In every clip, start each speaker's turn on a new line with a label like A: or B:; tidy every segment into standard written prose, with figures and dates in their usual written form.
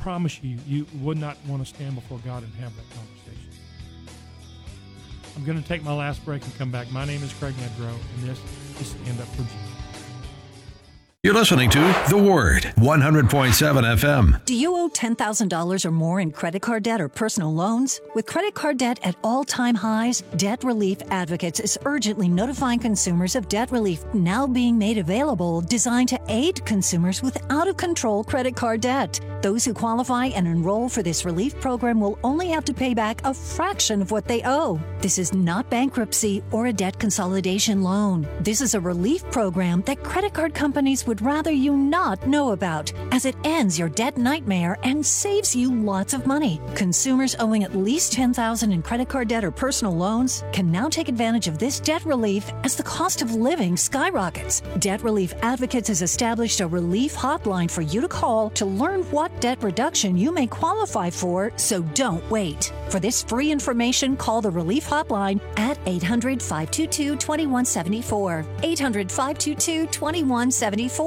A: promise you, you would not want to stand before God and have that conversation. I'm going to take my last break and come back. My name is Craig Nedrow, and this is Stand Up for Jesus.
B: You're listening to The Word, 100.7 FM.
C: Do you owe $10,000 or more in credit card debt or personal loans? With credit card debt at all-time highs, Debt Relief Advocates is urgently notifying consumers of debt relief now being made available, designed to aid consumers with out-of-control credit card debt. Those who qualify and enroll for this relief program will only have to pay back a fraction of what they owe. This is not bankruptcy or a debt consolidation loan. This is a relief program that credit card companies would rather you not know about, as it ends your debt nightmare and saves you lots of money. Consumers owing at least $10,000 in credit card debt or personal loans can now take advantage of this debt relief as the cost of living skyrockets. Debt Relief Advocates has established a relief hotline for you to call to learn what debt reduction you may qualify for, so don't wait. For this free information, call the relief hotline at 800-522-2174. 800-522-2174.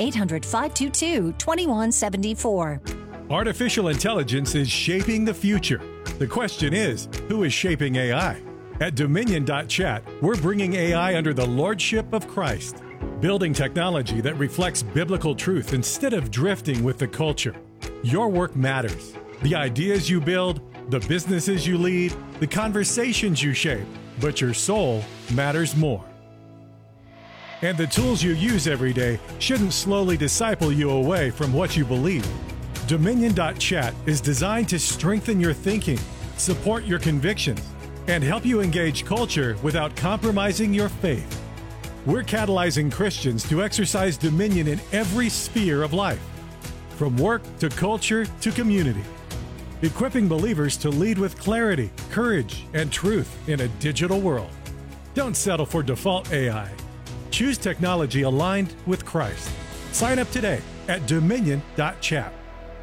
C: 800-522-2174.
D: Artificial intelligence is shaping the future. The question is, who is shaping AI? At Dominion.chat, we're bringing AI under the lordship of Christ, building technology that reflects biblical truth instead of drifting with the culture. Your work matters. The ideas you build, the businesses you lead, the conversations you shape, but your soul matters more. And the tools you use every day shouldn't slowly disciple you away from what you believe. Dominion.chat is designed to strengthen your thinking, support your convictions, and help you engage culture without compromising your faith. We're catalyzing Christians to exercise dominion in every sphere of life, from work to culture to community, equipping believers to lead with clarity, courage, and truth in a digital world. Don't settle for default AI. Choose technology aligned with Christ. Sign up today at Dominion.chat.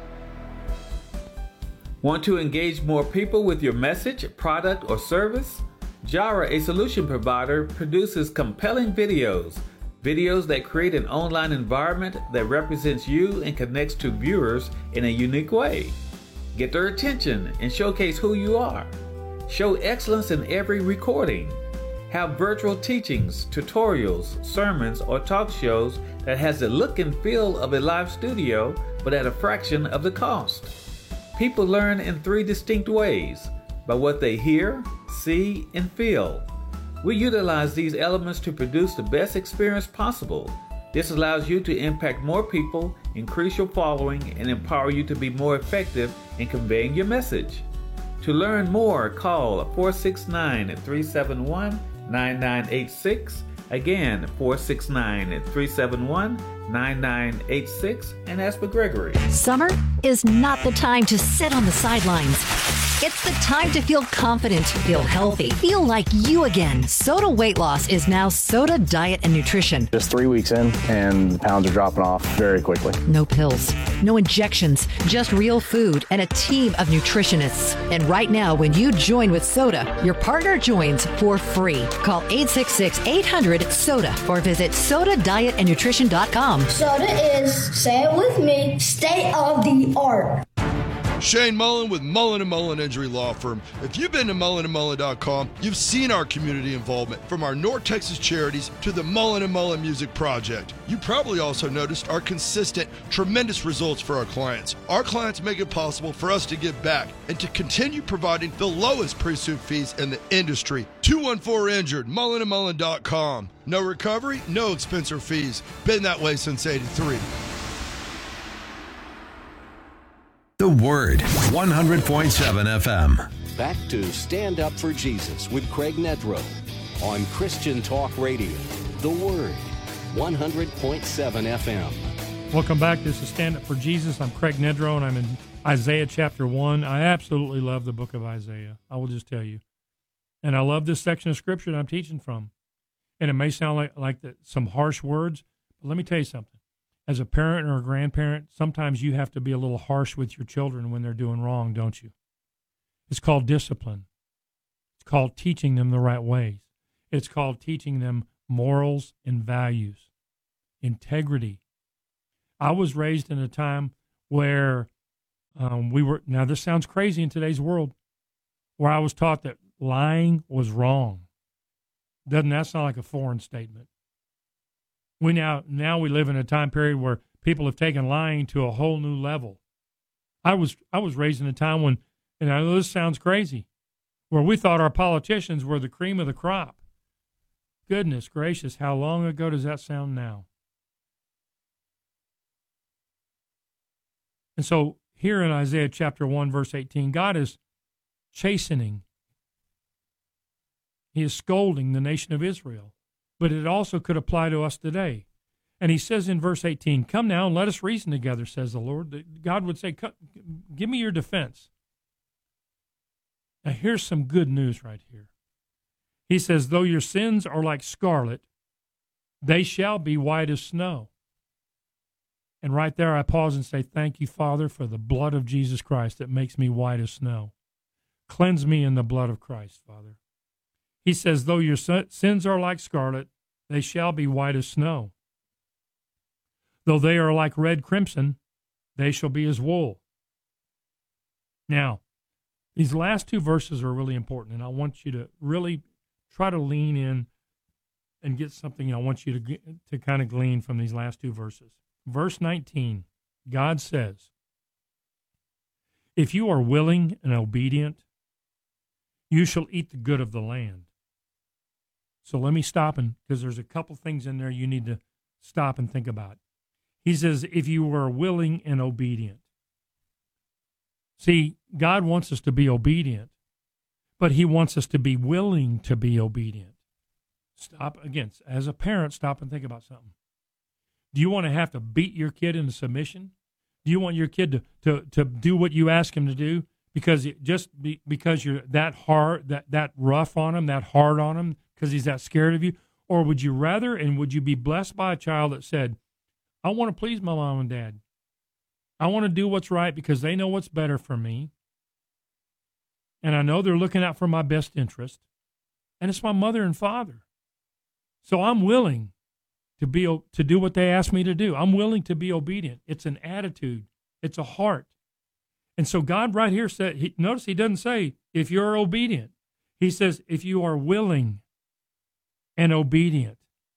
E: Want to engage more people with your message, product, or service? Jara, a solution provider, produces compelling videos that create an online environment that represents you and connects to viewers in a unique way. Get their attention and showcase who you are. Show excellence in every recording. Have virtual teachings, tutorials, sermons, or talk shows that has the look and feel of a live studio, but at a fraction of the cost. People learn in 3 distinct ways: by what they hear, see, and feel. We utilize these elements to produce the best experience possible. This allows you to impact more people, increase your following, and empower you to be more effective in conveying your message. To learn more, call 469-371-9986. Again, 469-371-9986, and ask for Gregory.
F: Summer is not the time to sit on the sidelines. It's the time to feel confident, feel healthy, feel like you again. Soda Weight Loss is now Soda Diet and Nutrition.
G: Just 3 weeks in, and the pounds are dropping off very quickly.
F: No pills, no injections, just real food and a team of nutritionists. And right now, when you join with Soda, your partner joins for free. Call 866-800-SODA or visit SodaDietAndNutrition.com.
H: Soda is, say it with me, state of the art.
I: Shane Mullen with Mullen & Mullen Injury Law Firm. If you've been to mullenandmullen.com, you've seen our community involvement, from our North Texas charities to the Mullen & Mullen Music Project. You probably also noticed our consistent, tremendous results for our clients. Our clients make it possible for us to give back and to continue providing the lowest pre-suit fees in the industry. 214-INJURED, mullenandmullen.com. No recovery, no expense or fees. Been that way since '83.
B: The Word, 100.7 FM.
J: Back to Stand Up for Jesus with Craig Nedrow on Christian Talk Radio. The Word, 100.7 FM.
A: Welcome back. This is Stand Up for Jesus. I'm Craig Nedrow, and I'm in Isaiah chapter 1. I absolutely love the book of Isaiah. I will just tell you. And I love this section of Scripture that I'm teaching from. And it may sound like some harsh words, but let me tell you something. As a parent or a grandparent, sometimes you have to be a little harsh with your children when they're doing wrong, don't you? It's called discipline. It's called teaching them the right ways. It's called teaching them morals and values, integrity. I was raised in a time where Now this sounds crazy in today's world, where I was taught that lying was wrong. Doesn't that sound like a foreign statement? Now we live in a time period where people have taken lying to a whole new level. I was raised in a time when, and I know this sounds crazy, where we thought our politicians were the cream of the crop. Goodness gracious, how long ago does that sound now? And so here in Isaiah chapter 1, verse 18, God is chastening. He is scolding the nation of Israel. But it also could apply to us today. And he says in verse 18, "Come now and let us reason together," says the Lord. God would say, "Give me your defense." Now here's some good news right here. He says, "Though your sins are like scarlet, they shall be white as snow." And right there I pause and say, thank you, Father, for the blood of Jesus Christ that makes me white as snow. Cleanse me in the blood of Christ, Father. He says, though your sins are like scarlet, they shall be white as snow. Though they are like red crimson, they shall be as wool. Now, these last two verses are really important, and I want you to really try to lean in and get something I want you to kind of glean from these last two verses. Verse 19, God says, "If you are willing and obedient, you shall eat the good of the land." So let me stop, because there's a couple things in there you need to stop and think about. He says, if you are willing and obedient. See, God wants us to be obedient, but he wants us to be willing to be obedient. Stop, again, as a parent, stop and think about something. Do you want to have to beat your kid into submission? Do you want your kid to do what you ask him to do because because you're that hard, that rough on him, that hard on him, because he's that scared of you? Or would you rather, and would you be blessed by a child that said, I want to please my mom and dad. I want to do what's right because they know what's better for me. And I know they're looking out for my best interest. And it's my mother and father. So I'm willing to do what they ask me to do. I'm willing to be obedient. It's an attitude. It's a heart. And so God right here said, notice he doesn't say, if you're obedient. He says, if you are willing and obedient.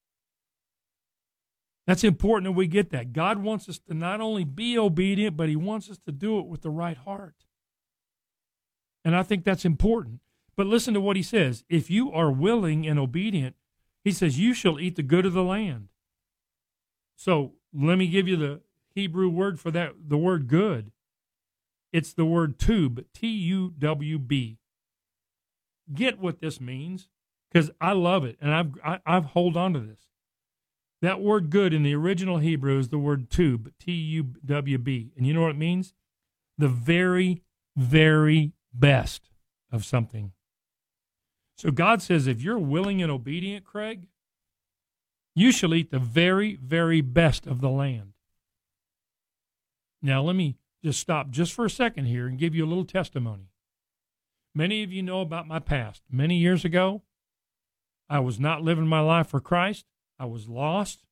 A: That's important that we get that. God wants us to not only be obedient, but he wants us to do it with the right heart. And I think that's important. But listen to what he says. If you are willing and obedient, he says, you shall eat the good of the land. So let me give you the Hebrew word for that, the word good. It's the word tub, T-U-W-B. Get what this means, because I love it, and I've hold on to this. That word good in the original Hebrew is the word tub, T-U-W-B. And you know what it means? The very, very best of something. So God says, if you're willing and obedient, Craig, you shall eat the very, very best of the land. Now, let me just stop just for a second here and give you a little testimony. Many of you know about my past. Many years ago, I was not living my life for Christ. I was lost.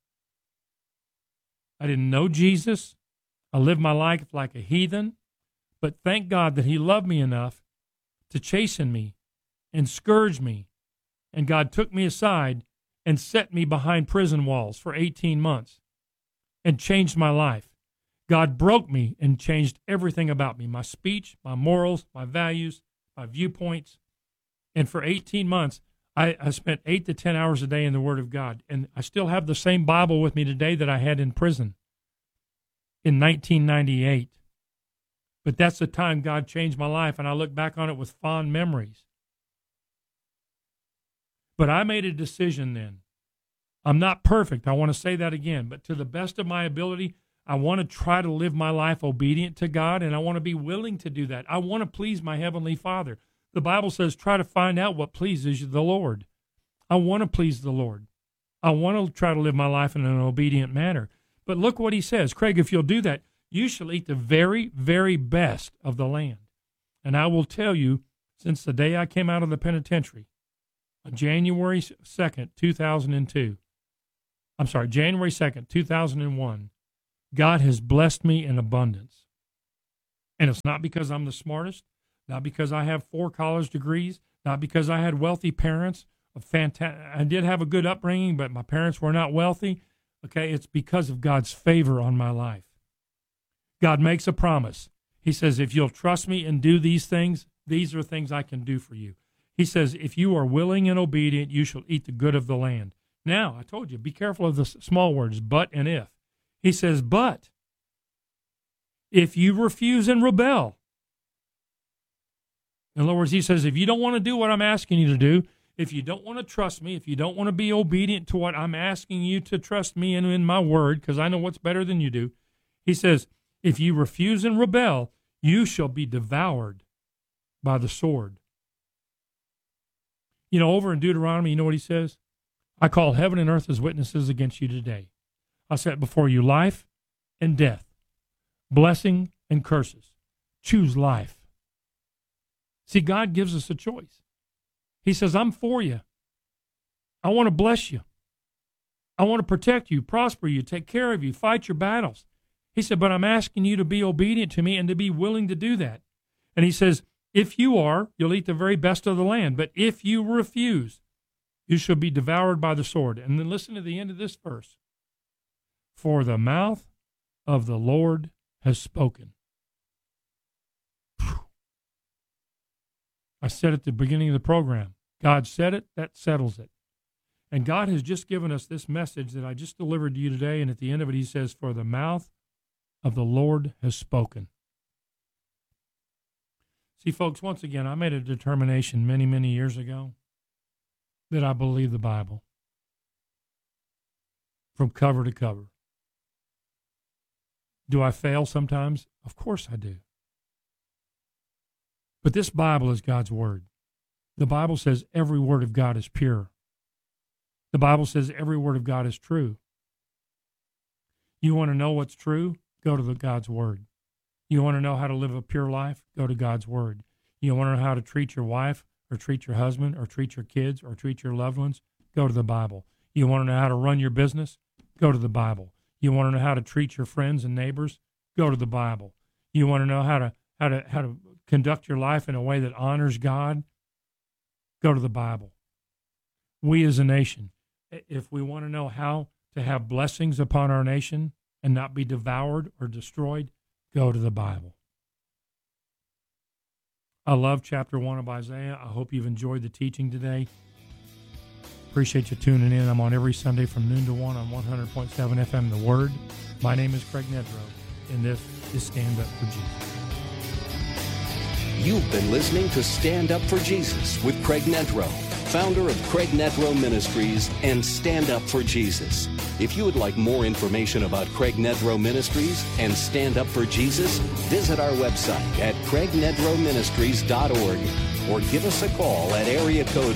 A: I didn't know Jesus. I lived my life like a heathen. But thank God that he loved me enough to chasten me and scourge me. And God took me aside and set me behind prison walls for 18 months and changed my life. God broke me and changed everything about me, my speech, my morals, my values, my viewpoints. And for 18 months, I spent 8 to 10 hours a day in the Word of God. And I still have the same Bible with me today that I had in prison in 1998. But that's the time God changed my life, and I look back on it with fond memories. But I made a decision then. I'm not perfect. I want to say that again. But to the best of my ability, I want to try to live my life obedient to God, and I want to be willing to do that. I want to please my Heavenly Father. The Bible says try to find out what pleases the Lord. I want to please the Lord. I want to try to live my life in an obedient manner. But look what he says. Craig, if you'll do that, you shall eat the very, very best of the land. And I will tell you, since the day I came out of the penitentiary, on January 2nd, 2002, January 2nd, 2001, God has blessed me in abundance. And it's not because I'm the smartest, not because I have 4 college degrees, not because I had wealthy parents. I did have a good upbringing, but my parents were not wealthy. Okay, it's because of God's favor on my life. God makes a promise. He says, if you'll trust me and do these things, these are things I can do for you. He says, if you are willing and obedient, you shall eat the good of the land. Now, I told you, be careful of the small words, but and if. He says, but if you refuse and rebel. In other words, he says, if you don't want to do what I'm asking you to do, if you don't want to trust me, if you don't want to be obedient to what I'm asking you to trust me in my word, because I know what's better than you do, he says, if you refuse and rebel, you shall be devoured by the sword. You know, over in Deuteronomy, you know what he says? I call heaven and earth as witnesses against you today. I set before you life and death, blessing and curses. Choose life. See, God gives us a choice. He says, I'm for you. I want to bless you. I want to protect you, prosper you, take care of you, fight your battles. He said, but I'm asking you to be obedient to me and to be willing to do that. And he says, if you are, you'll eat the very best of the land. But if you refuse, you shall be devoured by the sword. And then listen to the end of this verse. For the mouth of the Lord has spoken. I said at the beginning of the program, God said it, that settles it. And God has just given us this message that I just delivered to you today, and at the end of it he says, for the mouth of the Lord has spoken. See, folks, once again, I made a determination many, many years ago that I believe the Bible from cover to cover. Do I fail sometimes? Of course I do. But this Bible is God's word. The Bible says every word of God is pure. The Bible says every word of God is true. You want to know what's true? Go to God's word. You want to know how to live a pure life? Go to God's word. You want to know how to treat your wife or treat your husband or treat your kids or treat your loved ones? Go to the Bible. You want to know how to run your business? Go to the Bible. You want to know how to treat your friends and neighbors? Go to the Bible. You want to know how to conduct your life in a way that honors God? Go to the Bible. We as a nation, if we want to know how to have blessings upon our nation and not be devoured or destroyed, go to the Bible. I love chapter 1 of Isaiah. I hope you've enjoyed the teaching today. Appreciate you tuning in. I'm on every Sunday from noon to 1 on 100.7 FM, The Word. My name is Craig Nedrow, and this is Stand Up for Jesus.
J: You've been listening to Stand Up for Jesus with Craig Nedrow, founder of Craig Nedrow Ministries and Stand Up for Jesus. If you would like more information about Craig Nedrow Ministries and Stand Up for Jesus, visit our website at craignedrowministries.org or give us a call at area code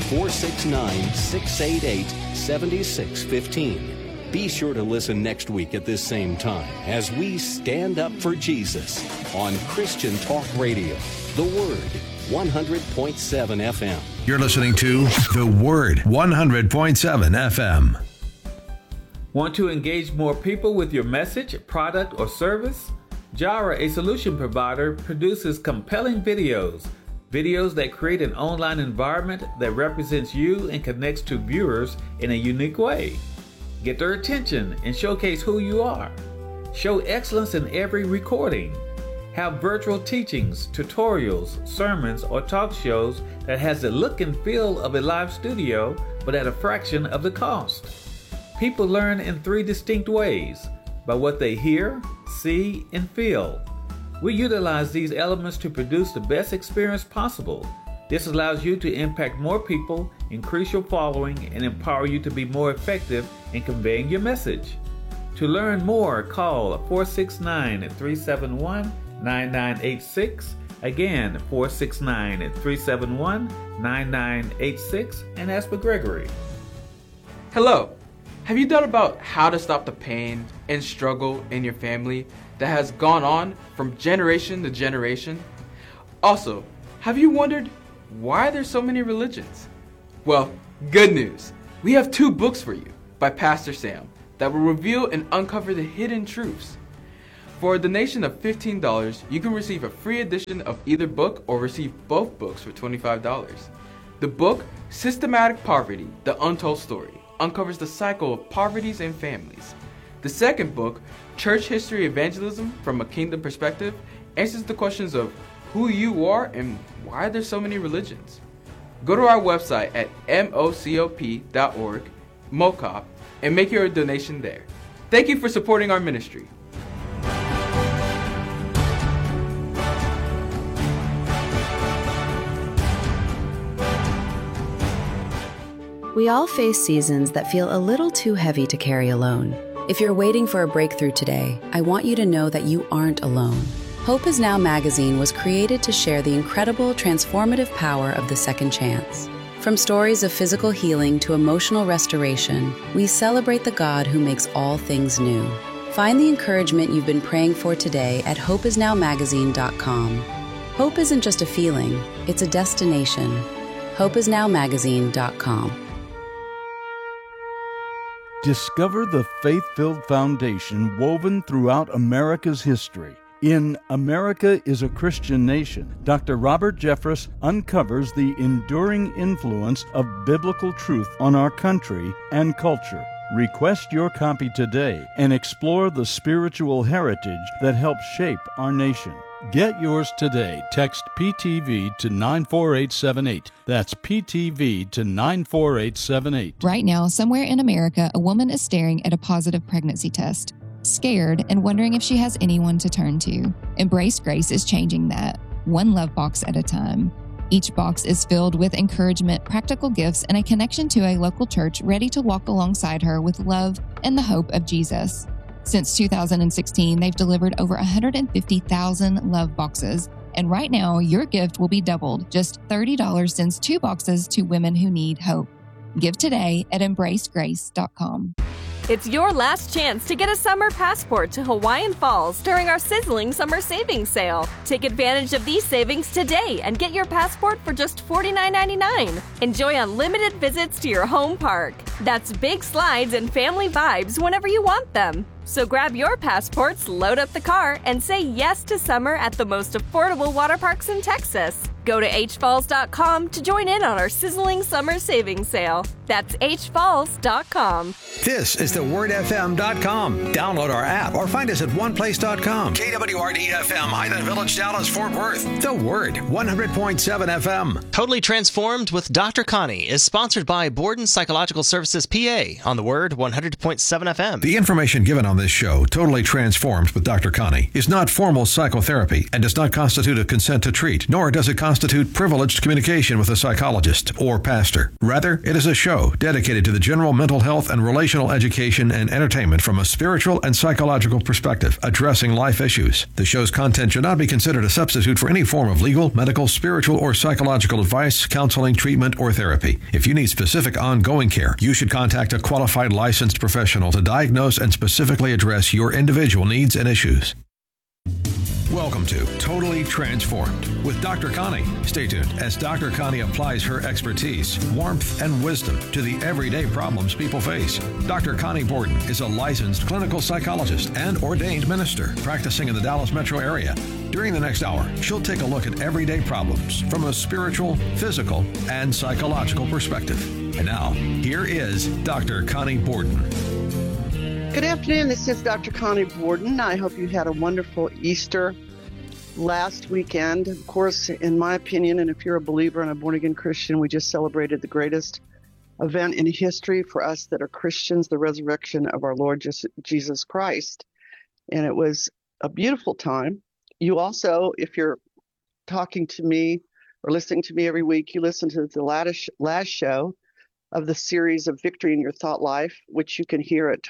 J: 469-688-7615. Be sure to listen next week at this same time as we stand up for Jesus on Christian Talk Radio, The Word, 100.7 FM.
B: You're listening to The Word, 100.7 FM.
E: Want to engage more people with your message, product, or service? Jara, a solution provider, produces compelling videos that create an online environment that represents you and connects to viewers in a unique way. Get their attention and showcase who you are. Show excellence in every recording. Have virtual teachings, tutorials, sermons, or talk shows that has the look and feel of a live studio, but at a fraction of the cost. People learn in 3 distinct ways: by what they hear, see, and feel. We utilize these elements to produce the best experience possible. This allows you to impact more people, increase your following, and empower you to be more effective in conveying your message. To learn more, call 469-371-9986. Again, 469-371-9986, and ask for Gregory.
K: Hello. Have you thought about how to stop the pain and struggle in your family that has gone on from generation to generation? Also, have you wondered why there's so many religions? Well, good news. We have 2 books for you by Pastor Sam that will reveal and uncover the hidden truths. For a donation of $15, you can receive a free edition of either book or receive both books for $25. The book, Systematic Poverty, The Untold Story, uncovers the cycle of poverties and families. The second book, Church History Evangelism from a Kingdom Perspective, answers the questions of who you are and why there's so many religions. Go to our website at mocop.org, MOCOP, and make your donation there. Thank you for supporting our ministry.
L: We all face seasons that feel a little too heavy to carry alone. If you're waiting for a breakthrough today, I want you to know that you aren't alone. Hope Is Now magazine was created to share the incredible transformative power of the second chance. From stories of physical healing to emotional restoration, we celebrate the God who makes all things new. Find the encouragement you've been praying for today at hopeisnowmagazine.com. Hope isn't just a feeling, it's a destination. hopeisnowmagazine.com.
M: Discover the faith-filled foundation woven throughout America's history. In America is a Christian Nation, Dr. Robert Jeffress uncovers the enduring influence of biblical truth on our country and culture. Request your copy today and explore the spiritual heritage that helped shape our nation. Get yours today. Text PTV to 94878. That's PTV to 94878.
N: Right now, somewhere in America, a woman is staring at a positive pregnancy test, scared and wondering if she has anyone to turn to. Embrace Grace is changing that, one love box at a time. Each box is filled with encouragement, practical gifts, and a connection to a local church ready to walk alongside her with love and the hope of Jesus. Since 2016, they've delivered over 150,000 love boxes, and right now, your gift will be doubled. Just $30 sends 2 boxes to women who need hope. Give today at embracegrace.com.
O: It's your last chance to get a summer passport to Hawaiian Falls during our sizzling summer savings sale. Take advantage of these savings today and get your passport for just $49.99. Enjoy unlimited visits to your home park. That's big slides and family vibes whenever you want them. So grab your passports, load up the car, and say yes to summer at the most affordable water parks in Texas. Go to hfalls.com to join in on our sizzling summer savings sale. That's hfalls.com.
B: This is thewordfm.com. Download our app or find us at oneplace.com. KWRD-FM, Highland Village, Dallas, Fort Worth. The Word, 100.7 FM.
P: Totally Transformed with Dr. Connie is sponsored by Borden Psychological Services, PA, on The Word, 100.7 FM.
B: The information given on this show, Totally Transformed with Dr. Connie, is not formal psychotherapy and does not constitute a consent to treat, nor does it constitute privileged communication with a psychologist or pastor. Rather, it is a show dedicated to the general mental health and relational education and entertainment from a spiritual and psychological perspective, addressing life issues. The show's content should not be considered a substitute for any form of legal, medical, spiritual, or psychological advice, counseling, treatment, or therapy. If you need specific ongoing care, you should contact a qualified licensed professional to diagnose and specifically address your individual needs and issues. Welcome to Totally Transformed with Dr. Connie. Stay tuned as Dr. Connie applies her expertise, warmth, and wisdom to the everyday problems people face. Dr. Connie Borden is a licensed clinical psychologist and ordained minister practicing in the Dallas metro area. During the next hour, she'll take a look at everyday problems from a spiritual, physical, and psychological perspective. And now, here is Dr. Connie Borden.
Q: Good afternoon. This is Dr. Connie Borden. I hope you had a wonderful Easter last weekend. Of course, in my opinion, and if you're a believer and a born-again Christian, we just celebrated the greatest event in history for us that are Christians, the resurrection of our Lord Jesus Christ. And it was a beautiful time. You also, if you're talking to me or listening to me every week, you listen to the last show of the series of Victory in Your Thought Life, which you can hear at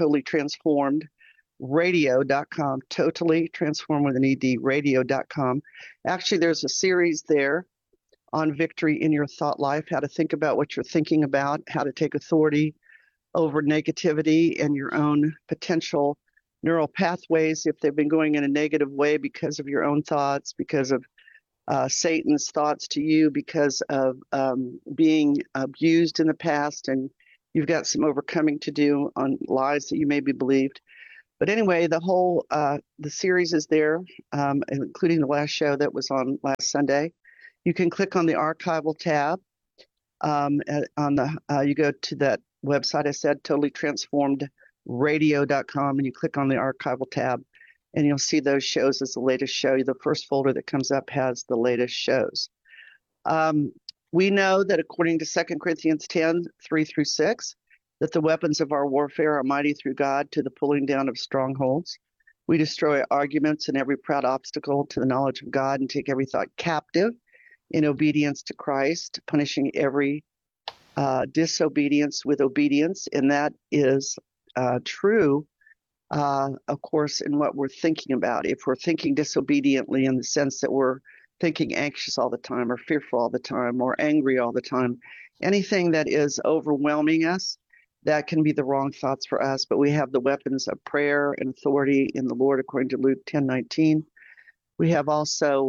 Q: totallytransformedradio.com, totally transformed with an ED, radio.com. Actually, there's a series there on Victory in Your Thought Life, how to think about what you're thinking about, how to take authority over negativity and your own potential neural pathways if they've been going in a negative way because of your own thoughts, because of Satan's thoughts to you, because of being abused in the past, and you've got some overcoming to do on lies that you maybe believed. But anyway, the whole the series is there, including the last show that was on last Sunday. You can click on the archival tab. You go to that website I said, totallytransformedradio.com, and you click on the archival tab, and you'll see those shows as the latest show. The first folder that comes up has the latest shows. We know that according to 2 Corinthians 10, 3-6, that the weapons of our warfare are mighty through God to the pulling down of strongholds. We destroy arguments and every proud obstacle to the knowledge of God and take every thought captive in obedience to Christ, punishing every disobedience with obedience. And that is true, of course, in what we're thinking about. If we're thinking disobediently in the sense that we're thinking anxious all the time or fearful all the time or angry all the time, anything that is overwhelming us, that can be the wrong thoughts for us. But we have the weapons of prayer and authority in the Lord, according to Luke 10:19. We have also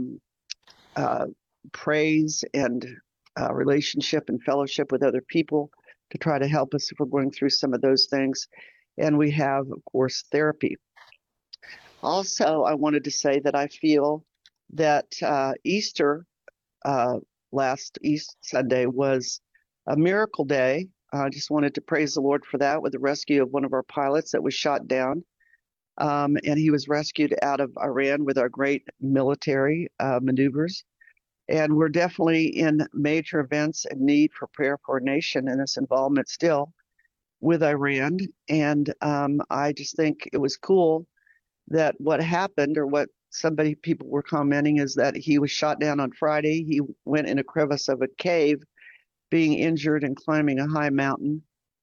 Q: praise and relationship and fellowship with other people to try to help us if we're going through some of those things. And we have, of course, therapy. Also, I wanted to say that I feel that Easter, last Easter Sunday, was a miracle day. I just wanted to praise the Lord for that, with the rescue of one of our pilots that was shot down. And he was rescued out of Iran with our great military maneuvers. And we're definitely in major events and need for prayer for our nation and this involvement still with Iran. And I just think it was cool that what happened, or what people were commenting, is that he was shot down on Friday. He went in a crevice of a cave, being injured and climbing a high mountain,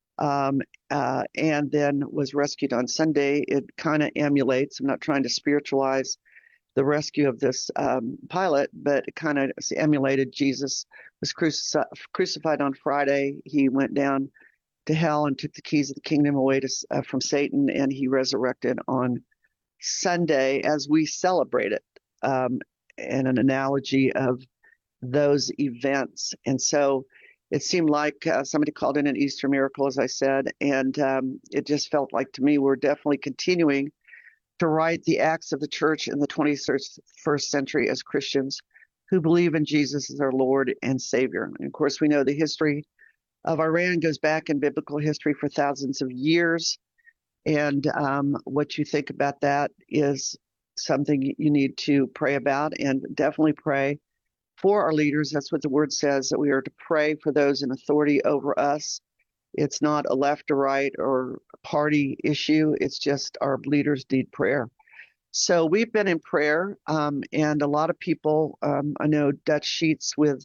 Q: and then was rescued on Sunday. It kind of emulates, I'm not trying to spiritualize the rescue of this pilot, but it kind of emulated Jesus was crucified on Friday. He went down to hell and took the keys of the kingdom away from Satan, and he resurrected on Sunday as we celebrate it, and an analogy of those events. And so it seemed like somebody called in an Easter miracle, as I said, and it just felt like to me we're definitely continuing to write the acts of the church in the 21st century as Christians who believe in Jesus as our Lord and Savior. And of course, we know the history of Iran goes back in biblical history for thousands of years. And what you think about that is something you need to pray about, and definitely pray for our leaders. That's what the word says, that we are to pray for those in authority over us. It's not a left or right or party issue. It's just our leaders need prayer. So we've been in prayer, and a lot of people, I know Dutch Sheets with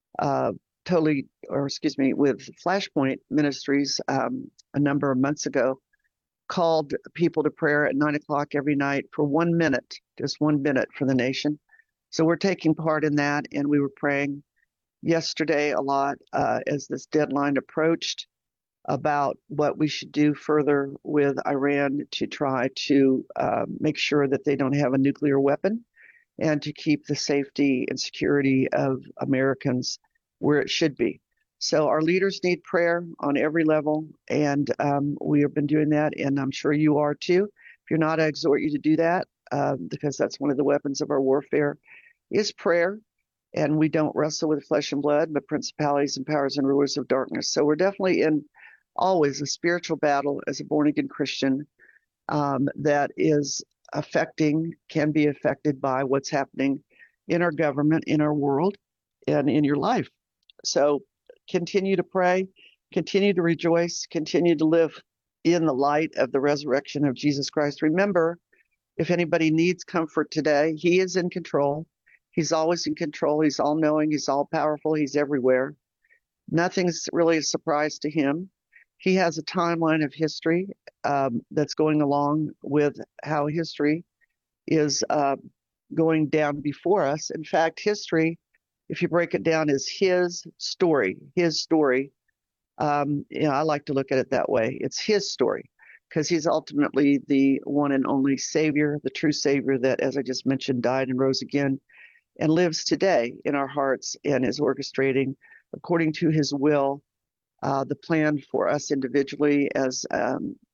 Q: with Flashpoint Ministries a number of months ago, called people to prayer at 9:00 every night for 1 minute, just 1 minute for the nation. So we're taking part in that, and we were praying yesterday a lot as this deadline approached about what we should do further with Iran to try to make sure that they don't have a nuclear weapon, and to keep the safety and security of Americans where it should be. So our leaders need prayer on every level, and we have been doing that, and I'm sure you are too. If you're not, I exhort you to do that, because that's one of the weapons of our warfare is prayer. And we don't wrestle with flesh and blood, but principalities and powers and rulers of darkness. So we're definitely in always a spiritual battle as a born-again Christian that is can be affected by what's happening in our government, in our world, and in your life. So continue to pray, continue to rejoice, continue to live in the light of the resurrection of Jesus Christ. Remember, if anybody needs comfort today, he is in control. He's always in control. He's all-knowing. He's all-powerful. He's everywhere. Nothing's really a surprise to him. He has a timeline of history that's going along with how history is going down before us. In fact, history, if you break it down, is his story. His story. I like to look at it that way. It's his story, because he's ultimately the one and only Savior, the true Savior that, as I just mentioned, died and rose again and lives today in our hearts, and is orchestrating according to his will the plan for us individually as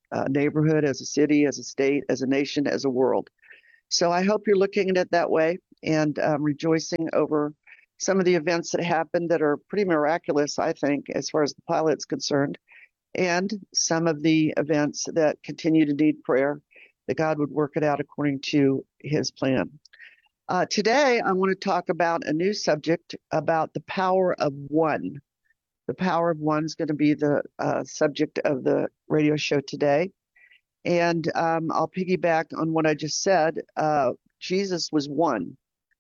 Q: neighborhood, as a city, as a state, as a nation, as a world. So I hope you're looking at it that way and rejoicing over some of the events that happened that are pretty miraculous, I think, as far as the pilot's concerned, and some of the events that continue to need prayer, that God would work it out according to his plan. Today, I want to talk about a new subject about the power of one. The power of one is going to be the subject of the radio show today. And I'll piggyback on what I just said. Jesus was one.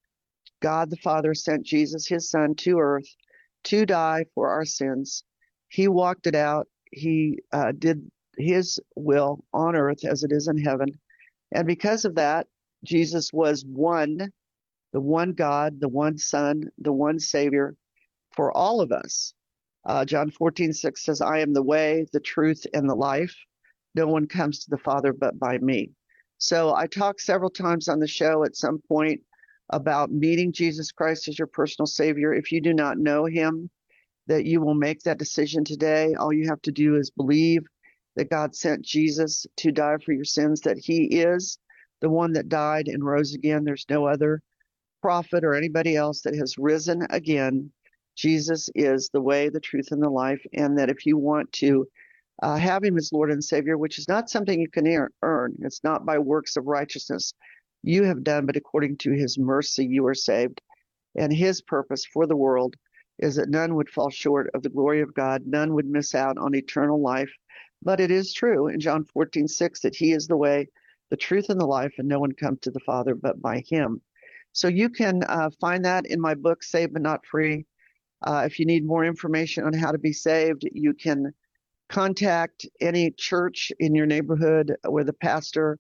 Q: God the Father sent Jesus, his son, to earth to die for our sins. He walked it out. He did his will on earth as it is in heaven. And because of that, Jesus was one, the one God, the one Son, the one Savior for all of us. John 14:6 says, I am the way, the truth, and the life. No one comes to the Father but by me. So I talked several times on the show at some point about meeting Jesus Christ as your personal Savior. If you do not know him, that you will make that decision today. All you have to do is believe that God sent Jesus to die for your sins, that he is the one that died and rose again. There's no other prophet or anybody else that has risen again. Jesus is the way, the truth, and the life, and that if you want to have him as Lord and Savior, which is not something you can earn. It's not by works of righteousness you have done, but according to his mercy you are saved. And his purpose for the world is that none would fall short of the glory of God. None would miss out on eternal life. But it is true in John 14:6 that he is the way, the truth, and the life, and no one comes to the Father but by him. So you can find that in my book, Saved But Not Free. If you need more information on how to be saved, you can contact any church in your neighborhood where the pastor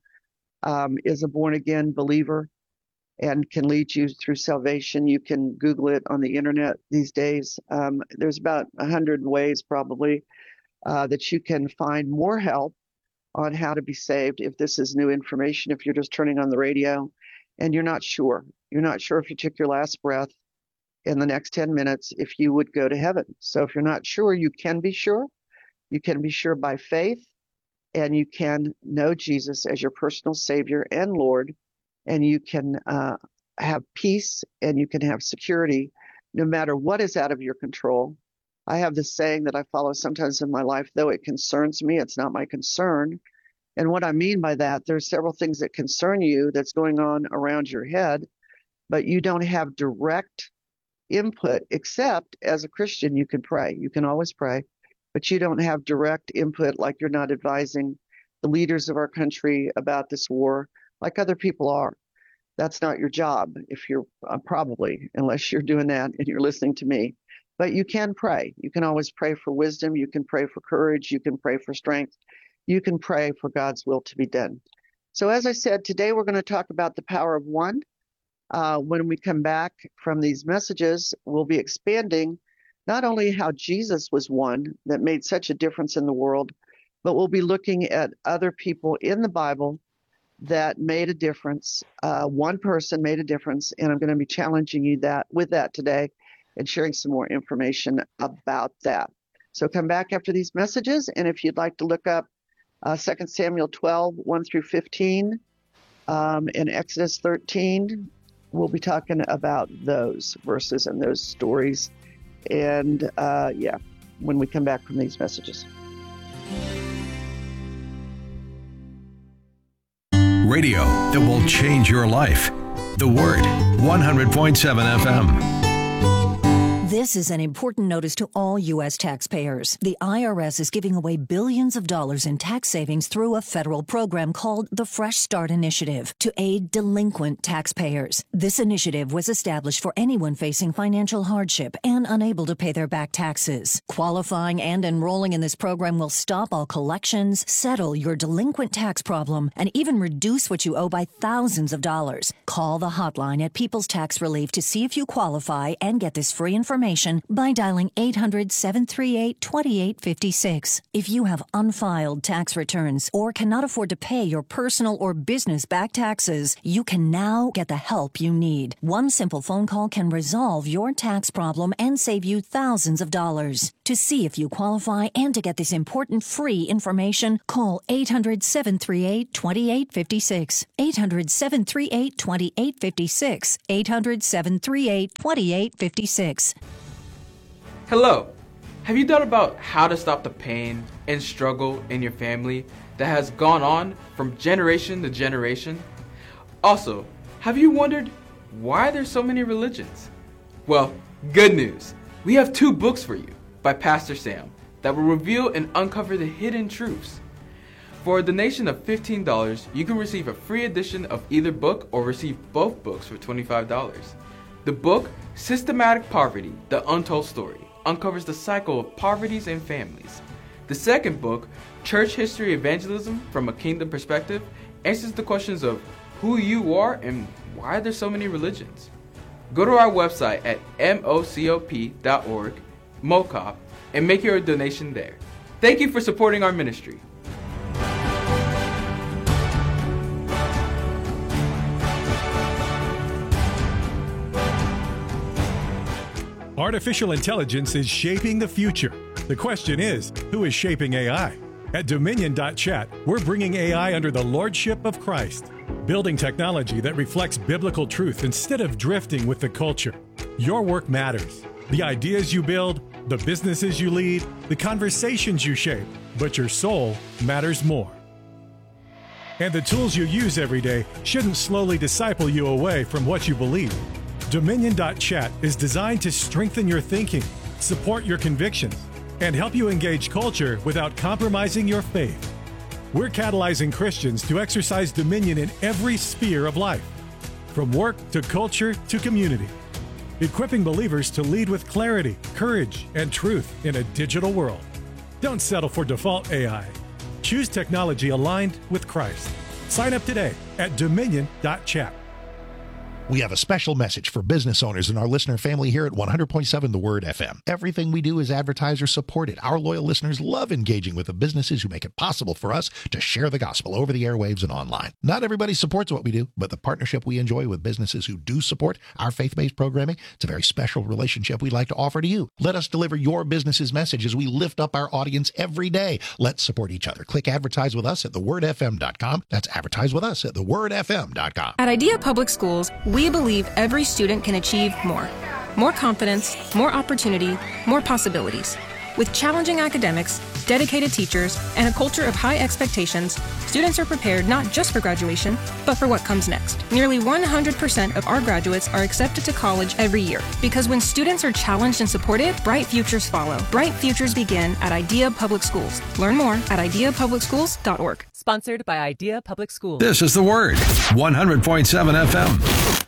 Q: is a born-again believer and can lead you through salvation. You can Google it on the internet these days. There's about 100 ways probably that you can find more help on how to be saved if this is new information, if you're just turning on the radio and you're not sure. You're not sure if you took your last breath in the next 10 minutes if you would go to heaven. So if you're not sure, you can be sure. You can be sure by faith, and you can know Jesus as your personal Savior and Lord, and you can have peace and you can have security no matter what is out of your control. I have this saying that I follow sometimes in my life, though it concerns me, it's not my concern. And what I mean by that, there's several things that concern you that's going on around your head, but you don't have direct input, except as a Christian, you can pray. You can always pray. But you don't have direct input, like you're not advising the leaders of our country about this war like other people are. That's not your job, if you're probably, unless you're doing that and you're listening to me. But you can pray. You can always pray for wisdom. You can pray for courage. You can pray for strength. You can pray for God's will to be done. So as I said, today we're going to talk about the power of one. When we come back from these messages, we'll be expanding not only how Jesus was one that made such a difference in the world, but we'll be looking at other people in the Bible that made a difference. One person made a difference, and I'm going to be challenging you with that today and sharing some more information about that. So come back after these messages, and if you'd like to look up 2 Samuel 12, 1 through 15, and Exodus 13, we'll be talking about those verses and those stories. And when we come back from these messages.
B: Radio that will change your life. The Word, 100.7 FM.
C: This is an important notice to all U.S. taxpayers. The IRS is giving away billions of dollars in tax savings through a federal program called the Fresh Start Initiative to aid delinquent taxpayers. This initiative was established for anyone facing financial hardship and unable to pay their back taxes. Qualifying and enrolling in this program will stop all collections, settle your delinquent tax problem, and even reduce what you owe by thousands of dollars. Call the hotline at People's Tax Relief to see if you qualify and get this free information by dialing 800-738-2856. If you have unfiled tax returns or cannot afford to pay your personal or business back taxes, you can now get the help you need. One simple phone call can resolve your tax problem and save you thousands of dollars. To see if you qualify and to get this important free information, call 800-738-2856. 800-738-2856. 800-738-2856.
K: Hello. Have you thought about how to stop the pain and struggle in your family that has gone on from generation to generation? Also, have you wondered why there's so many religions? Well, good news. We have 2 books for you by Pastor Sam that will reveal and uncover the hidden truths. For a donation of $15, you can receive a free edition of either book or receive both books for $25. The book, Systematic Poverty, The Untold Story, uncovers the cycle of poverties and families. The second book, Church History Evangelism from a Kingdom Perspective, answers the questions of who you are and why there's so many religions. Go to our website at mocop.org, MOCOP, and make your donation there. Thank you for supporting our ministry.
D: Artificial intelligence is shaping the future. The question is, who is shaping AI? At Dominion.chat, we're bringing AI under the lordship of Christ, building technology that reflects biblical truth instead of drifting with the culture. Your work matters. The ideas you build, the businesses you lead, the conversations you shape, but your soul matters more. And the tools you use every day shouldn't slowly disciple you away from what you believe. Dominion.chat is designed to strengthen your thinking, support your convictions, and help you engage culture without compromising your faith. We're catalyzing Christians to exercise dominion in every sphere of life, from work to culture to community, equipping believers to lead with clarity, courage, and truth in a digital world. Don't settle for default AI. Choose technology aligned with Christ. Sign up today at Dominion.chat.
R: We have a special message for business owners and our listener family here at 100.7 The Word FM. Everything we do is advertiser supported. Our loyal listeners love engaging with the businesses who make it possible for us to share the gospel over the airwaves and online. Not everybody supports what we do, but the partnership we enjoy with businesses who do support our faith-based programming, it's a very special relationship we'd like to offer to you. Let us deliver your business's message as we lift up our audience every day. Let's support each other. Click advertise with us at thewordfm.com. That's advertise with us at thewordfm.com.
S: At Idea Public Schools, we believe every student can achieve more. More confidence, more opportunity, more possibilities. With challenging academics, dedicated teachers, and a culture of high expectations, students are prepared not just for graduation, but for what comes next. Nearly 100% of our graduates are accepted to college every year, because when students are challenged and supported, bright futures follow. Bright futures begin at Idea Public Schools. Learn more at ideapublicschools.org.
T: Sponsored by Idea Public Schools.
B: This is The Word, 100.7 FM.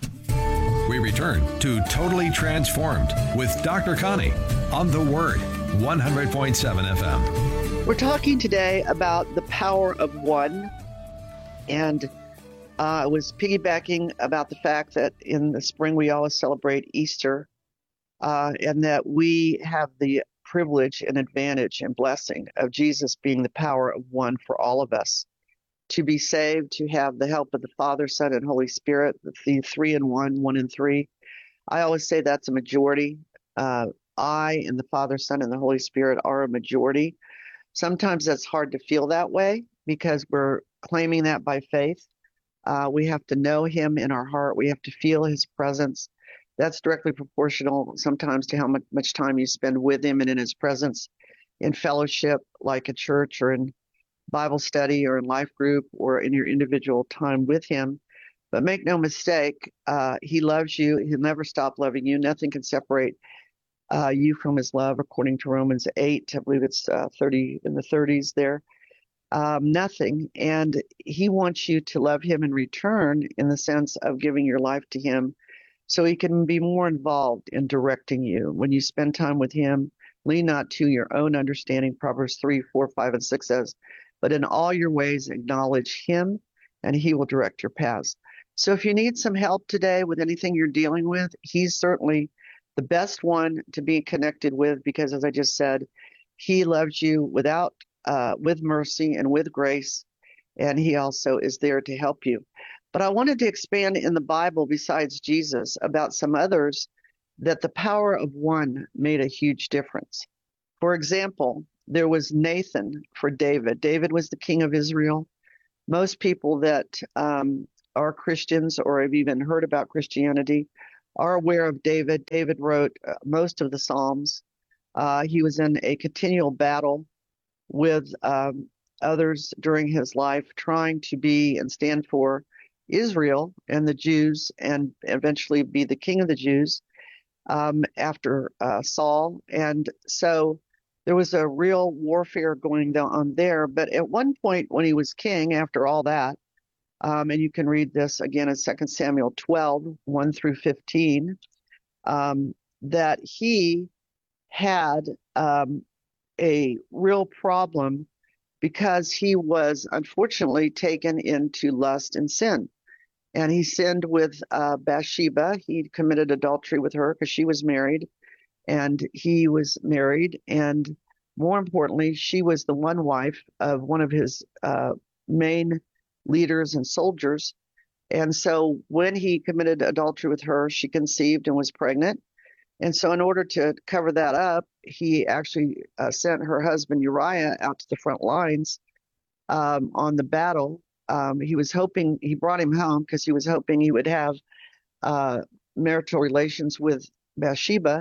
B: We return to Totally Transformed with Dr. Connie on The Word, 100.7 FM.
Q: We're talking today about the power of one, and I was piggybacking about the fact that in the spring we always celebrate Easter, and that we have the privilege and advantage and blessing of Jesus being the power of one for all of us. To be saved, to have the help of the Father, Son, and Holy Spirit, the 3 in 1, 1 in 3. I always say that's a majority. I and the Father, Son, and the Holy Spirit are a majority. Sometimes that's hard to feel that way because we're claiming that by faith. We have to know Him in our heart. We have to feel His presence. That's directly proportional sometimes to how much time you spend with Him and in His presence in fellowship, like a church or in Bible study or in life group or in your individual time with Him. But make no mistake, He loves you. He'll never stop loving you. Nothing can separate you from His love, according to Romans 8. I believe it's 30 in the 30s there. Nothing. And He wants you to love Him in return in the sense of giving your life to Him so He can be more involved in directing you. When you spend time with Him, lean not to your own understanding, Proverbs 3, 4, 5, and 6 says, but in all your ways acknowledge Him, and He will direct your paths. So if you need some help today with anything you're dealing with, He's certainly the best one to be connected with, because as I just said, He loves you with mercy and with grace, and He also is there to help you. But I wanted to expand in the Bible, besides Jesus, about some others that the power of one made a huge difference. For example, there was Nathan for David. David was the king of Israel. Most people that are Christians or have even heard about Christianity are aware of David. David wrote most of the Psalms. He was in a continual battle with others during his life, trying to be and stand for Israel and the Jews, and eventually be the king of the Jews after Saul. And so there was a real warfare going on there. But at one point when he was king, after all that, and you can read this again in 2 Samuel 12, 1 through 15, that he had a real problem because he was unfortunately taken into lust and sin. And he sinned with Bathsheba. He committed adultery with her because she was married and he was married. And more importantly, she was the one wife of one of his main leaders and soldiers. And so when he committed adultery with her, she conceived and was pregnant. And so in order to cover that up, he actually sent her husband Uriah out to the front lines on the battle. He was hoping, he brought him home because he was hoping he would have marital relations with Bathsheba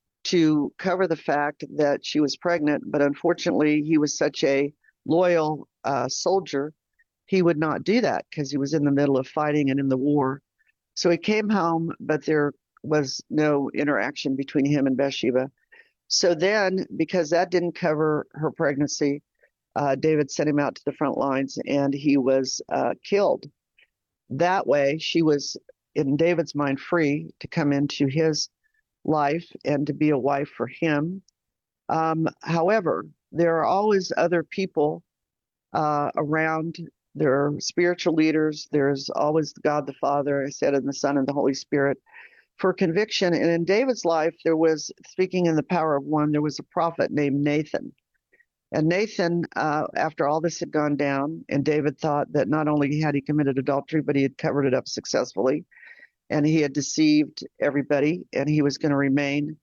Q: to cover the fact that she was pregnant. But unfortunately, he was such a loyal soldier, he would not do that because he was in the middle of fighting and in the war. So he came home, but there was no interaction between him and Bathsheba. So then, because that didn't cover her pregnancy, David sent him out to the front lines and he was killed. That way, she was, in David's mind, free to come into his life and to be a wife for him. However, there are always other people around. There are spiritual leaders. There's always God the Father, I said, and the Son and the Holy Spirit for conviction. And in David's life, there was, speaking in the power of one, there was a prophet named Nathan. And Nathan, after all this had gone down, and David thought that not only had he committed adultery, but he had covered it up successfully, and he had deceived everybody, and he was going to remain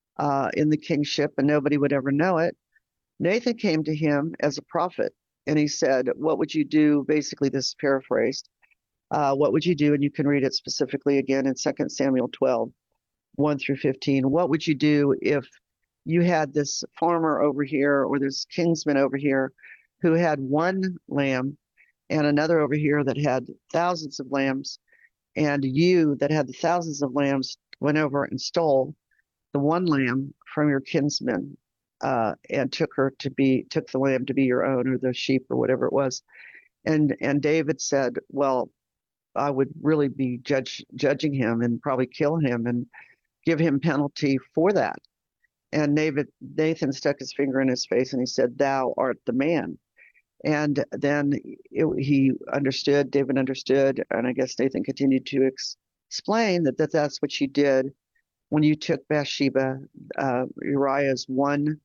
Q: in the kingship, and nobody would ever know it. Nathan came to him as a prophet, and he said, what would you do? Basically, this is paraphrased. What would you do? And you can read it specifically again in 2 Samuel 12, 1 through 15. What would you do if you had this farmer over here or this kinsman over here who had one lamb and another over here that had thousands of lambs, and you that had the thousands of lambs went over and stole the one lamb from your kinsman and took the lamb to be your own, or the sheep or whatever it was. And David said, well, I would really be judging him and probably kill him and give him penalty for that. And Nathan stuck his finger in his face and he said, thou art the man. And then he understood, David understood, and I guess Nathan continued to explain that that's what you did when you took Bathsheba, Uriah's one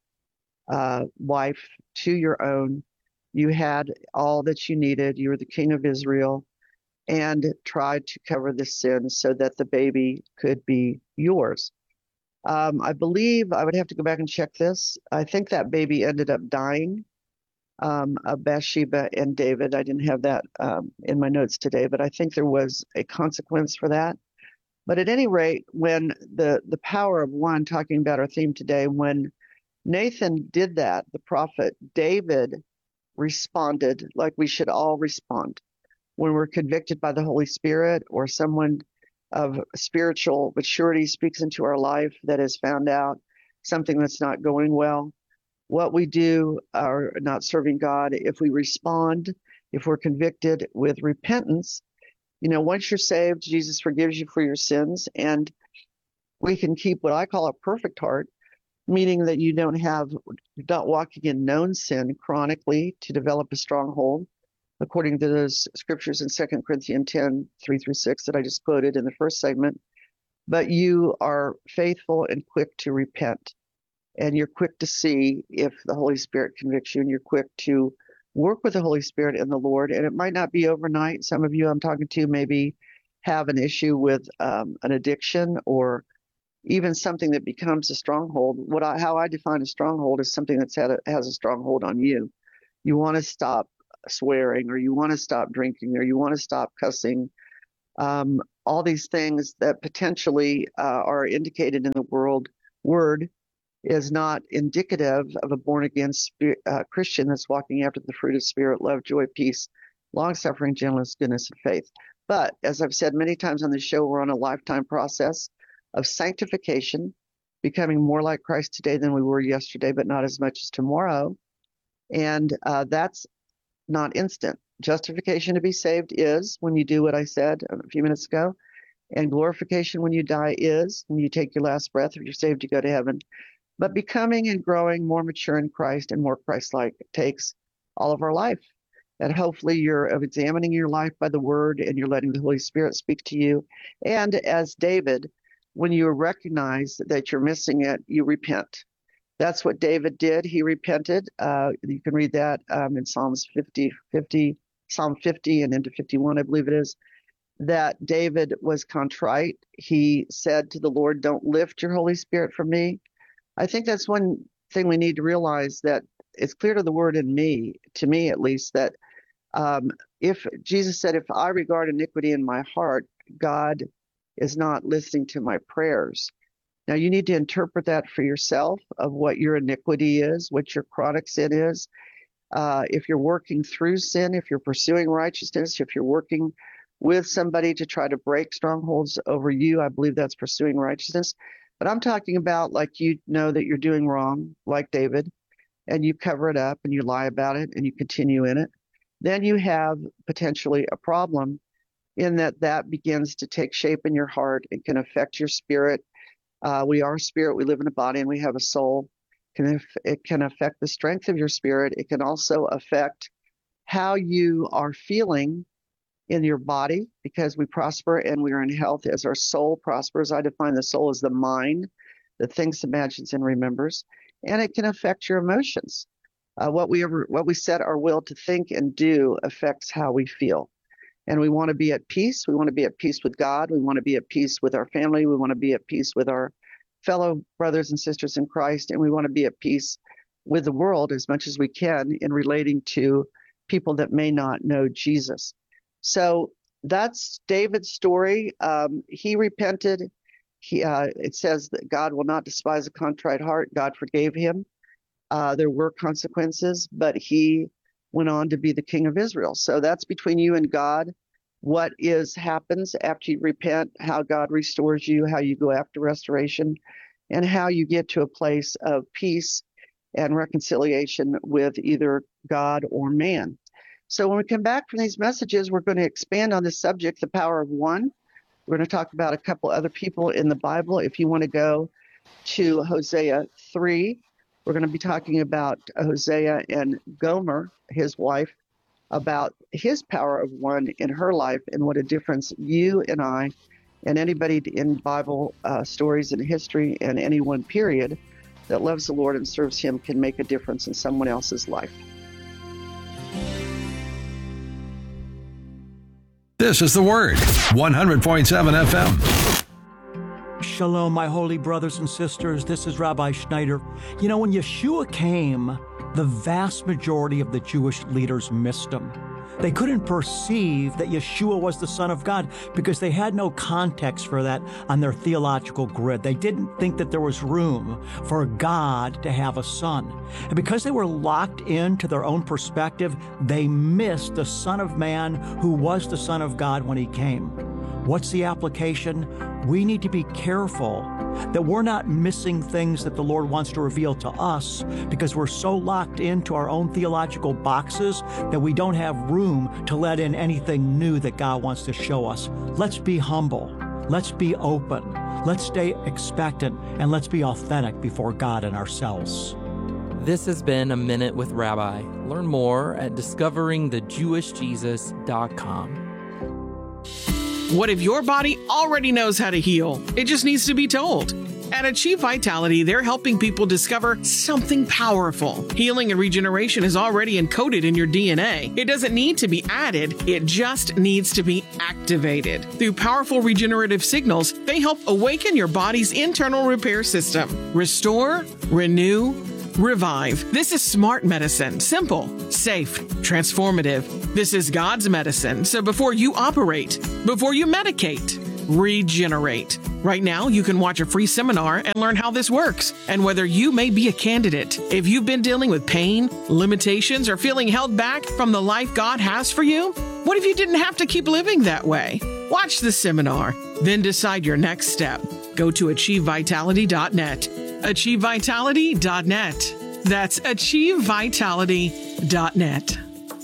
Q: wife, to your own. You had all that you needed. You were the king of Israel, and tried to cover the sin so that the baby could be yours. I believe, I would have to go back and check this, I think that baby ended up dying, of Bathsheba and David. I didn't have that in my notes today, but I think there was a consequence for that. But at any rate, when the power of one, talking about our theme today, when Nathan did that, the prophet, David responded like we should all respond. When we're convicted by the Holy Spirit, or someone of spiritual maturity speaks into our life that has found out something that's not going well, what we do are not serving God. If we respond, if we're convicted with repentance, once you're saved, Jesus forgives you for your sins, and we can keep what I call a perfect heart, meaning that you're not walking in known sin chronically to develop a stronghold, according to those scriptures in 2 Corinthians 10, 3 through 6 that I just quoted in the first segment. But you are faithful and quick to repent, and you're quick to see if the Holy Spirit convicts you, and you're quick to work with the Holy Spirit and the Lord. And it might not be overnight. Some of you I'm talking to maybe have an issue with an addiction, or even something that becomes a stronghold. How I define a stronghold is something that's has a stronghold on you. You want to stop swearing, or you want to stop drinking, or you want to stop cussing. All these things that potentially are indicated in the word is not indicative of a born-again Christian that's walking after the fruit of spirit, love, joy, peace, long-suffering, gentleness, goodness, and faith. But as I've said many times on the show, we're on a lifetime process of sanctification, becoming more like Christ today than we were yesterday, but not as much as tomorrow. And that's not instant. Justification to be saved is when you do what I said a few minutes ago. And glorification when you die is when you take your last breath. If you're saved, you go to heaven. But becoming and growing more mature in Christ and more Christ-like takes all of our life. And hopefully you're examining your life by the word, and you're letting the Holy Spirit speak to you. And as David, when you recognize that you're missing it, you repent. That's what David did. He repented. You can read that in Psalm 50 and into 51, I believe it is, that David was contrite. He said to the Lord, don't lift your Holy Spirit from me. I think that's one thing we need to realize, that it's clear to the word in me, to me at least, that if Jesus said, if I regard iniquity in my heart, God is not listening to my prayers. Now, you need to interpret that for yourself of what your iniquity is, what your chronic sin is. If you're working through sin, if you're pursuing righteousness, if you're working with somebody to try to break strongholds over you, I believe that's pursuing righteousness. But I'm talking about, like, you know that you're doing wrong, like David, and you cover it up and you lie about it and you continue in it. Then you have potentially a problem, in that begins to take shape in your heart. It can affect your spirit. We are spirit. We live in a body and we have a soul. It can affect the strength of your spirit. It can also affect how you are feeling in your body, because we prosper and we are in health as our soul prospers. I define the soul as the mind that thinks, imagines, and remembers. And it can affect your emotions. What we set our will to think and do affects how we feel. And we want to be at peace. We want to be at peace with God. We want to be at peace with our family. We want to be at peace with our fellow brothers and sisters in Christ. And we want to be at peace with the world as much as we can in relating to people that may not know Jesus. So that's David's story. He repented. It says that God will not despise a contrite heart. God forgave him. There were consequences, but he went on to be the king of Israel. So that's between you and God. What happens after you repent, how God restores you, how you go after restoration, and how you get to a place of peace and reconciliation with either God or man. So when we come back from these messages, we're going to expand on this subject, the power of one. We're going to talk about a couple other people in the Bible. If you want to go to Hosea 3, we're going to be talking about Hosea and Gomer, his wife, about his power of one in her life, and what a difference you and I and anybody in Bible stories and history and any one period that loves the Lord and serves him can make a difference in someone else's life.
B: This is The Word, 100.7 FM.
U: Shalom, my holy brothers and sisters. This is Rabbi Schneider. You know, when Yeshua came, the vast majority of the Jewish leaders missed him. They couldn't perceive that Yeshua was the Son of God because they had no context for that on their theological grid. They didn't think that there was room for God to have a son. And because they were locked into their own perspective, they missed the Son of Man who was the Son of God when he came. What's the application? We need to be careful that we're not missing things that the Lord wants to reveal to us because we're so locked into our own theological boxes that we don't have room to let in anything new that God wants to show us. Let's be humble. Let's be open. Let's stay expectant, and let's be authentic before God and ourselves.
V: This has been A Minute with Rabbi. Learn more at discoveringthejewishjesus.com.
W: What if your body already knows how to heal? It just needs to be told.
F: At Achieve Vitality, they're helping people discover something powerful. Healing and regeneration is already encoded in your DNA. It doesn't need to be added, it just needs to be activated. Through powerful regenerative signals, they help awaken your body's internal repair system. Restore, renew, revive. This is smart medicine. Simple, safe, transformative. This is God's medicine. So before you operate, before you medicate, regenerate. Right now, you can watch a free seminar and learn how this works and whether you may be a candidate. If you've been dealing with pain, limitations, or feeling held back from the life God has for you, what if you didn't have to keep living that way? Watch the seminar, then decide your next step. Go to achievevitality.net. achievevitality.net. That's achievevitality.net.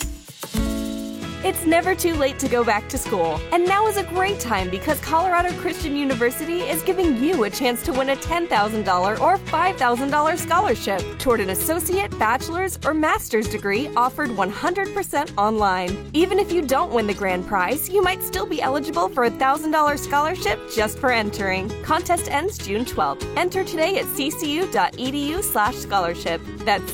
O: It's never too late to go back to school, and now is a great time because Colorado Christian University is giving you a chance to win a $10,000 or $5,000 scholarship toward an associate, bachelor's, or master's degree offered 100% online. Even if you don't win the grand prize, you might still be eligible for a $1,000 scholarship just for entering. Contest ends June 12th. Enter today at ccu.edu/scholarship. That's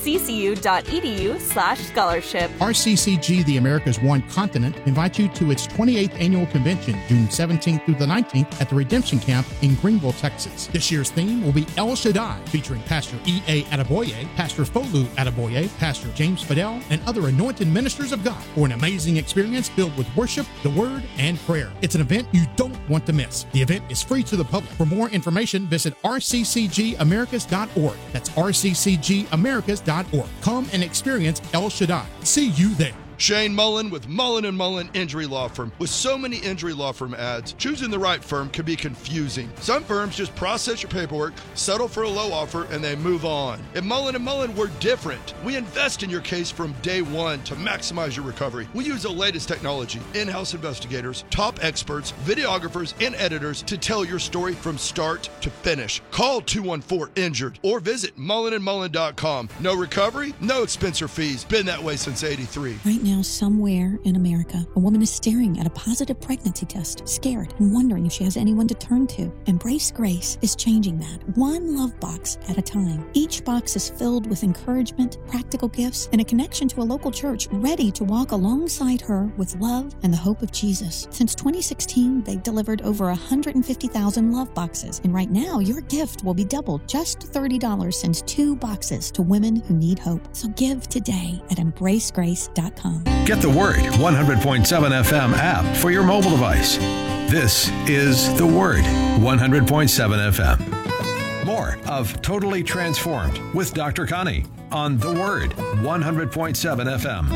O: ccu.edu/scholarship.
G: RCCG, the America's One Continent, invites you to its 28th annual convention, June 17th through the 19th at the Redemption Camp in Greenville, Texas. This year's theme will be El Shaddai, featuring Pastor E.A. Adeboye, Pastor Folu Adeboye, Pastor James Fidel, and other anointed ministers of God for an amazing experience filled with worship, the Word, and prayer. It's an event you don't want to miss. The event is free to the public. For more information, visit rccgamericas.org. That's rccgamericas.org. Come and experience El Shaddai. See you there.
I: Shane Mullen with Mullen & Mullen Injury Law Firm. With so many injury law firm ads, choosing the right firm can be confusing. Some firms just process your paperwork, settle for a low offer, and they move on. At Mullen & Mullen, we're different. We invest in your case from day one to maximize your recovery. We use the latest technology, in-house investigators, top experts, videographers, and editors to tell your story from start to finish. Call 214-INJURED or visit mullenandmullen.com. No recovery, no expense or fees. Been that way since '83.
W: Right now, somewhere in America, a woman is staring at a positive pregnancy test, scared and wondering if she has anyone to turn to. Embrace Grace is changing that, one love box at a time. Each box is filled with encouragement, practical gifts, and a connection to a local church ready to walk alongside her with love and the hope of Jesus. Since 2016, they've delivered over 150,000 love boxes, and right now, your gift will be doubled. Just $30 sends 2 boxes to women who need hope. So give today at embracegrace.com.
B: Get the Word 100.7 FM app for your mobile device. This is The Word 100.7 FM. More of Totally Transformed with Dr. Connie on The Word 100.7 FM.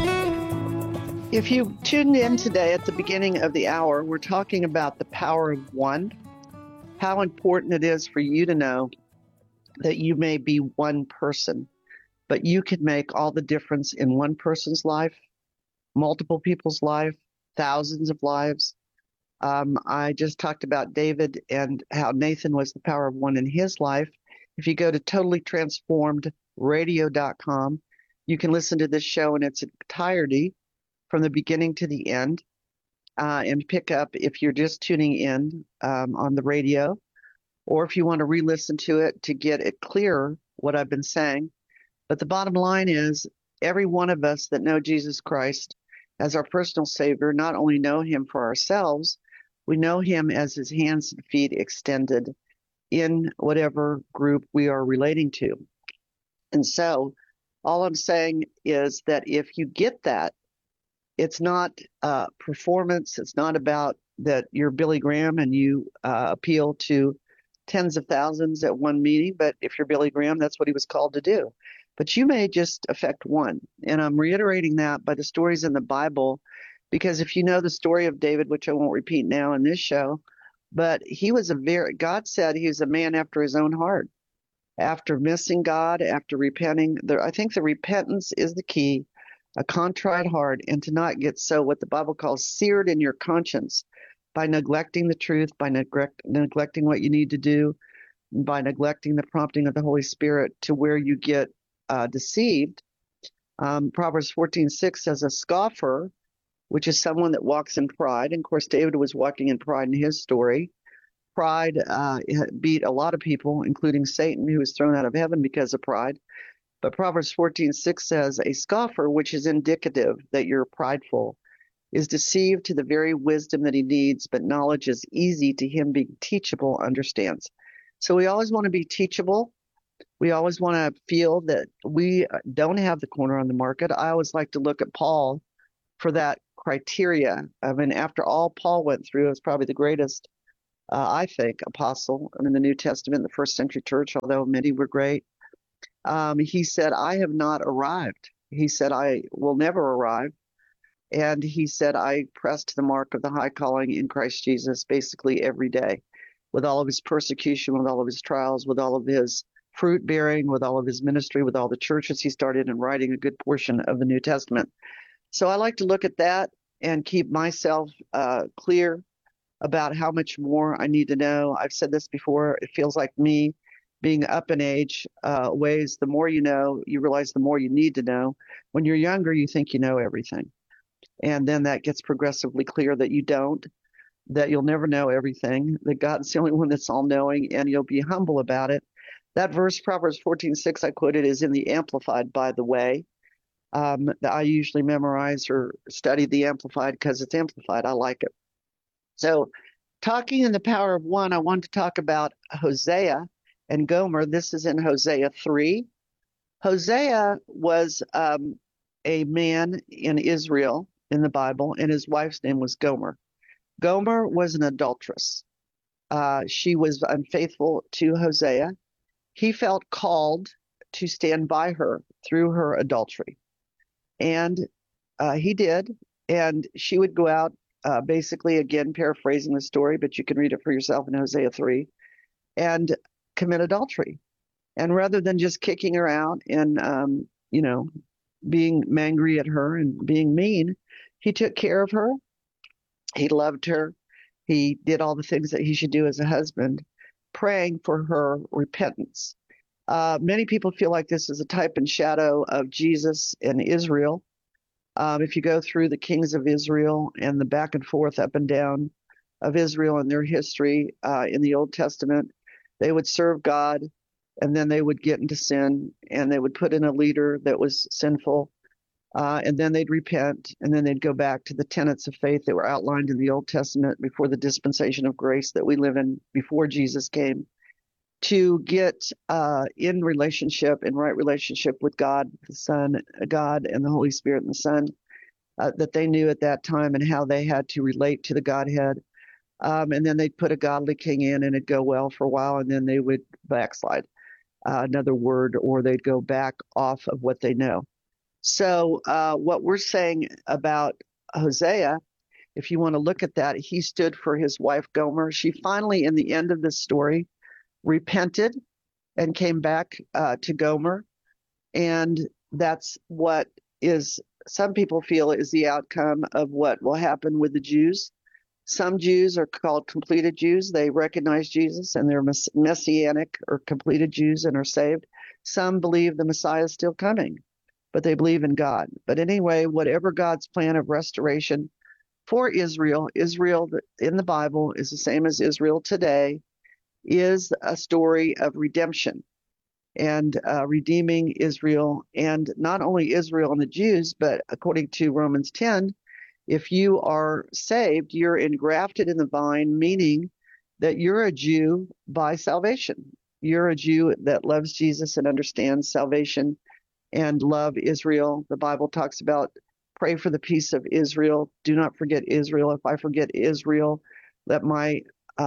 Q: If you tuned in today at the beginning of the hour, we're talking about the power of one, how important it is for you to know that you may be one person, but you can make all the difference in one person's life, multiple people's life, thousands of lives. I just talked about David and how Nathan was the power of one in his life. If you go to totallytransformedradio.com, you can listen to this show in its entirety from the beginning to the end, and pick up if you're just tuning in on the radio, or if you want to re-listen to it to get it clearer what I've been saying. But the bottom line is, every one of us that know Jesus Christ as our personal Savior not only know him for ourselves, we know him as his hands and feet extended in whatever group we are relating to. And so all I'm saying is that if you get that, it's not performance. It's not about that you're Billy Graham and you appeal to tens of thousands at one meeting. But if you're Billy Graham, that's what he was called to do. But you may just affect one. And I'm reiterating that by the stories in the Bible, because if you know the story of David, which I won't repeat now in this show, but he was God said he was a man after his own heart. After missing God, after repenting, I think the repentance is the key, a contrite heart, and to not get so what the Bible calls seared in your conscience by neglecting the truth, by neglecting what you need to do, by neglecting the prompting of the Holy Spirit to where you get deceived. Proverbs 14:6 says a scoffer, which is someone that walks in pride. And of course, David was walking in pride in his story. pride beat a lot of people, including Satan, who was thrown out of heaven because of pride. But Proverbs 14:6 says, a scoffer, which is indicative that you're prideful, is deceived to the very wisdom that he needs, but knowledge is easy to him being teachable understands. So we always want to be teachable. We always want to feel that we don't have the corner on the market. I always like to look at Paul for that criteria. I mean, after all Paul went through, it was probably the greatest, I think, apostle in the New Testament, the first century church, although many were great. He said, I have not arrived. He said, I will never arrive. And he said, I press to the mark of the high calling in Christ Jesus basically every day, with all of his persecution, with all of his trials, with all of his fruit bearing, with all of his ministry, with all the churches he started, and writing a good portion of the New Testament. So I like to look at that and keep myself clear about how much more I need to know. I've said this before. It feels like me being up in age ways. The more you know, you realize the more you need to know. When you're younger, you think you know everything. And then that gets progressively clear that you don't, that you'll never know everything, that God's the only one that's all-knowing, and you'll be humble about it. That verse, Proverbs 14:6, I quoted, is in the Amplified, by the way. I usually memorize or study the Amplified because it's amplified. I like it. So talking in the power of one, I want to talk about Hosea and Gomer. This is in Hosea 3. Hosea was a man in Israel in the Bible, and his wife's name was Gomer. Gomer was an adulteress. She was unfaithful to Hosea. He felt called to stand by her through her adultery. And he did. And she would go out, basically, again, paraphrasing the story, but you can read it for yourself in Hosea 3, and commit adultery. And rather than just kicking her out and, being angry at her and being mean, he took care of her. He loved her. He did all the things that he should do as a husband, praying for her repentance. Many people feel like this is a type and shadow of Jesus and Israel. If you go through the kings of Israel and the back and forth, up and down of Israel and their history in the Old Testament, they would serve God, and then they would get into sin, and they would put in a leader that was sinful, and then they'd repent, and then they'd go back to the tenets of faith that were outlined in the Old Testament before the dispensation of grace that we live in before Jesus came, to get in right relationship with God, the Son, God, and the Holy Spirit and the Son, that they knew at that time, and how they had to relate to the Godhead. And then they'd put a godly king in, and it'd go well for a while, and then they would backslide, another word, or they'd go back off of what they know. So what we're saying about Hosea, if you want to look at that, he stood for his wife Gomer. She finally, in the end of this story, repented and came back to Gomer. And that's what is, some people feel, is the outcome of what will happen with the Jews. Some Jews are called completed Jews. They recognize Jesus, and they're messianic or completed Jews and are saved. Some believe the Messiah is still coming, but they believe in God. But anyway, whatever God's plan of restoration for Israel, Israel in the Bible is the same as Israel today, is a story of redemption and redeeming Israel, and not only Israel and the Jews, but according to Romans 10, if you are saved, you're engrafted in the vine, meaning that you're a Jew by salvation. You're a Jew that loves Jesus and understands salvation and love Israel. The Bible talks about pray for the peace of Israel. Do not forget Israel. If I forget Israel, let my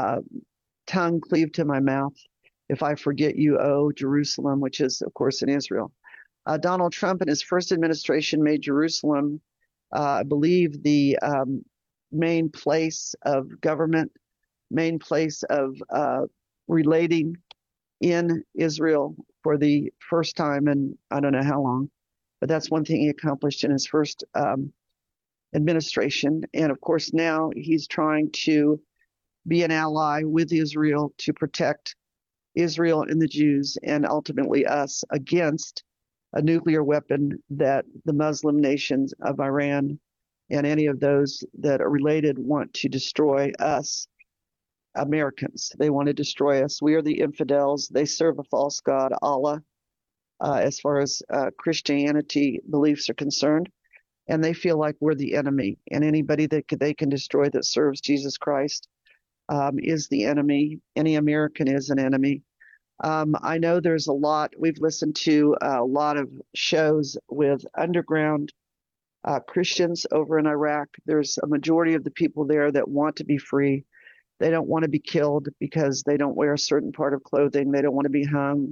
Q: tongue cleave to my mouth. If I forget you, O Jerusalem, which is, of course, in Israel. Donald Trump in his first administration made Jerusalem, I believe, the main place of government, main place of relating in Israel for the first time in I don't know how long. But that's one thing he accomplished in his first administration. And, of course, now he's trying to be an ally with Israel to protect Israel and the Jews, and ultimately us, against a nuclear weapon that the Muslim nations of Iran and any of those that are related want to destroy us Americans. They want to destroy us. We are the infidels. They serve a false god, Allah, as far as Christianity beliefs are concerned. And they feel like we're the enemy. And anybody that they can destroy that serves Jesus Christ is the enemy. Any American is an enemy. I know there's a lot. We've listened to a lot of shows with underground Christians over in Iraq. There's a majority of the people there that want to be free. They don't want to be killed because they don't wear a certain part of clothing. They don't want to be hung.